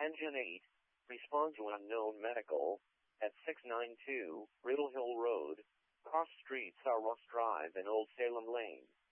Engine 8, respond to unknown medical at 692 Riddle Hill Road, cross streets are Ross Drive and Old Salem Lane.